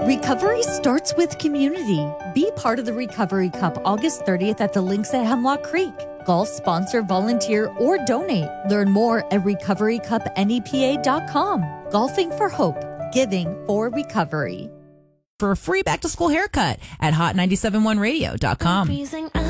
Recovery starts with community. Be part of the Recovery Cup August 30th at the links at Hemlock Creek. Golf, sponsor, volunteer, or donate. Learn more at recoverycupnepa.com. Golfing for hope. Giving for recovery. For a free back-to-school haircut at hot971radio.com.